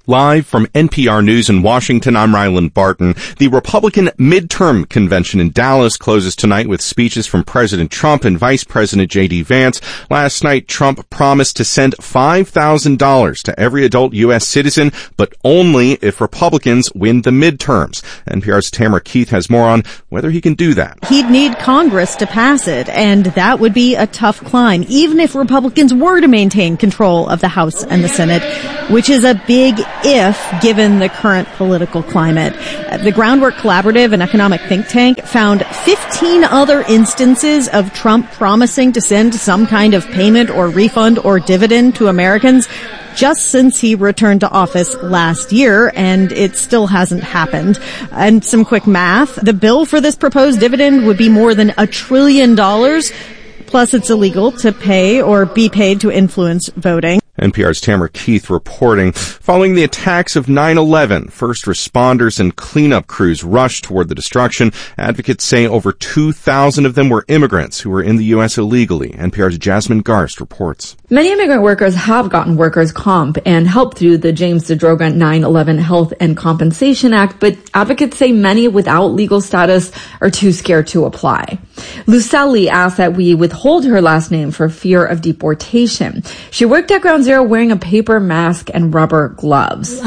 Live from NPR News in Washington, I'm Ryland Barton. The Republican midterm convention in Dallas closes tonight with speeches from President Trump and Vice President J.D. Vance. Last night, Trump promised to send $5,000 to every adult U.S. citizen, but only if Republicans win the midterms. NPR's Tamara Keith has more on whether he can do that. He'd need Congress to pass it, and that would be a tough climb, even if Republicans were to maintain control of the House and the Senate, which is a big if given the current political climate. The Groundwork Collaborative, an economic think tank, found 15 other instances of Trump promising to send some kind of payment or refund or dividend to Americans just since he returned to office last year, and it still hasn't happened. And some quick math, the bill for this proposed dividend would be more than $1 trillion, plus it's illegal to pay or be paid to influence voting. NPR's Tamara Keith reporting. Following the attacks of 9/11, first responders and cleanup crews rushed toward the destruction. Advocates say over 2,000 of them were immigrants who were in the U.S. illegally. NPR's Jasmine Garst reports. Many immigrant workers have gotten workers' comp and help through the James DeDroga 9/11 Health and Compensation Act, but advocates say many without legal status are too scared to apply. Lucelli asked that we withhold her last name for fear of deportation. She worked at Ground Zero wearing a paper mask and rubber gloves.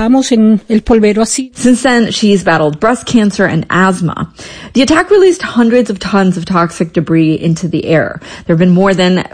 Since then, she's battled breast cancer and asthma. The attack released hundreds of tons of toxic debris into the air. There have been more than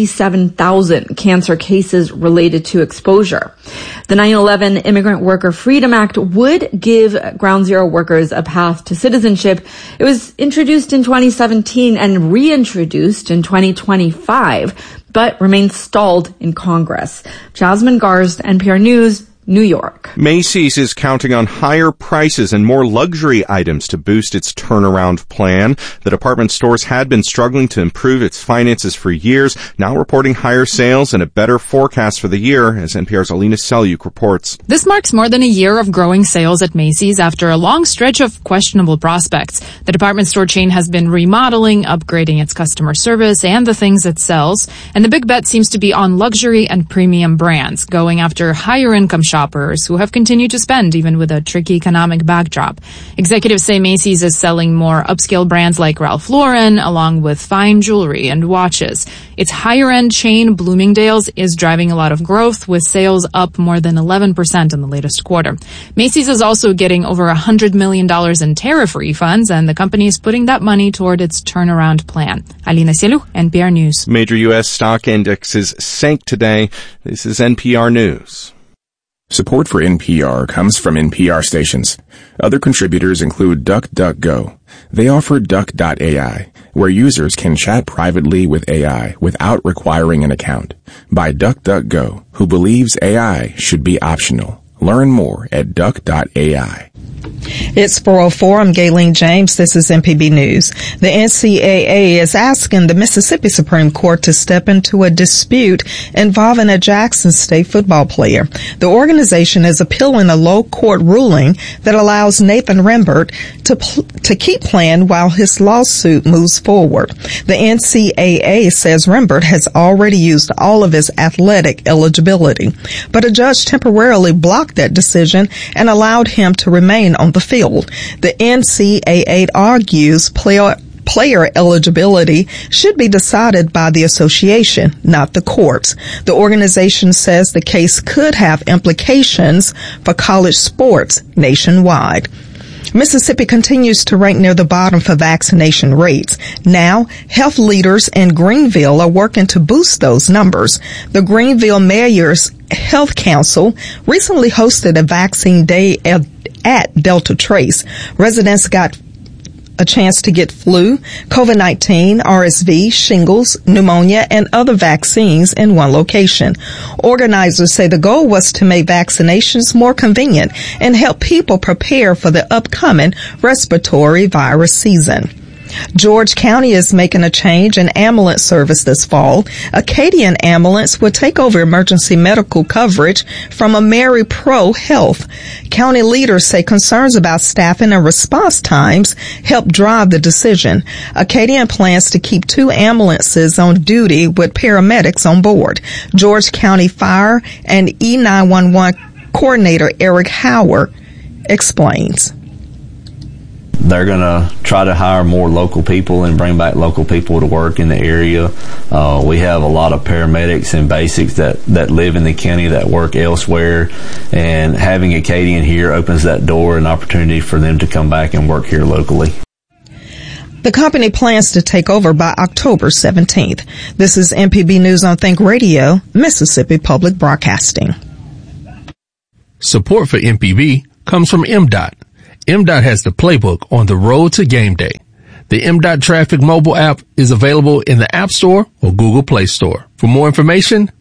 57,000 cancer cases related to exposure. The 9/11 Immigrant Worker Freedom Act would give Ground Zero workers a path to citizenship. It was introduced in 2017 and reintroduced in 2025, but remains stalled in Congress. Jasmine Garst, NPR News, New York. Macy's is counting on higher prices and more luxury items to boost its turnaround plan. The department stores had been struggling to improve its finances for years, now reporting higher sales and a better forecast for the year, as NPR's Alina Selyuk reports. This marks more than a year of growing sales at Macy's after a long stretch of questionable prospects. The department store chain has been remodeling, upgrading its customer service and the things it sells, and the big bet seems to be on luxury and premium brands, going after higher income shoppers who have continued to spend even with a tricky economic backdrop. Executives say Macy's is selling more upscale brands like Ralph Lauren, along with fine jewelry and watches. Its higher-end chain, Bloomingdale's, is driving a lot of growth, with sales up more than 11% in the latest quarter. Macy's is also getting over $100 million in tariff refunds, and the company is putting that money toward its turnaround plan. Alina Selyuk, NPR News. Major U.S. stock indexes sank today. This is NPR News. Support for NPR comes from NPR stations. Other contributors include DuckDuckGo. They offer Duck.ai, where users can chat privately with AI without requiring an account. By DuckDuckGo, who believes AI should be optional. Learn more at Duck.ai. It's 4:04. I'm Gayleen James. This is MPB News. The NCAA is asking the Mississippi Supreme Court to step into a dispute involving a Jackson State football player. The organization is appealing a low court ruling that allows Nathan Rembert to keep playing while his lawsuit moves forward. The NCAA says Rembert has already used all of his athletic eligibility, but a judge temporarily blocked that decision and allowed him to remain on the field. The NCAA argues player eligibility should be decided by the association, not the courts. The organization says the case could have implications for college sports nationwide. Mississippi continues to rank near the bottom for vaccination rates. Now, health leaders in Greenville are working to boost those numbers. The Greenville Mayor's Health Council recently hosted a vaccine day at Delta Trace. Residents got a chance to get flu, COVID-19, RSV, shingles, pneumonia, and other vaccines in one location. Organizers say the goal was to make vaccinations more convenient and help people prepare for the upcoming respiratory virus season. George County is making a change in ambulance service this fall. Acadian Ambulance will take over emergency medical coverage from AmeriPro Health. County leaders say concerns about staffing and response times help drive the decision. Acadian plans to keep 2 ambulances on duty with paramedics on board. George County Fire and E911 Coordinator Eric Howard explains. They're going to try to hire more local people and bring back local people to work in the area. We have a lot of paramedics and basics that live in the county that work elsewhere, and having Acadian here opens that door and opportunity for them to come back and work here locally. The company plans to take over by October 17th. This is MPB News on Think Radio, Mississippi Public Broadcasting. Support for MPB comes from MDOT. MDOT has the playbook on the road to game day. The MDOT Traffic mobile app is available in the App Store or Google Play Store. For more information,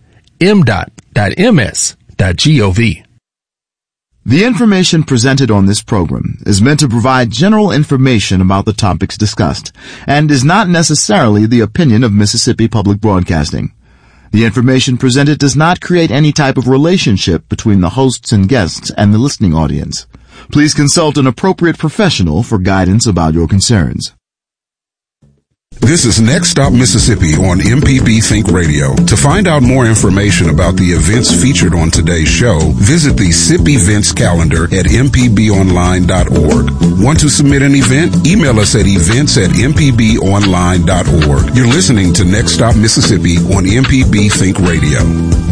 mdot.ms.gov. The information presented on this program is meant to provide general information about the topics discussed and is not necessarily the opinion of Mississippi Public Broadcasting. The information presented does not create any type of relationship between the hosts and guests and the listening audience. Please consult an appropriate professional for guidance about your concerns. This is Next Stop Mississippi on MPB Think Radio. To find out more information about the events featured on today's show, visit the SIP events calendar at mpbonline.org. Want to submit an event? Email us at events@mpbonline.org. You're listening to Next Stop Mississippi on MPB Think Radio.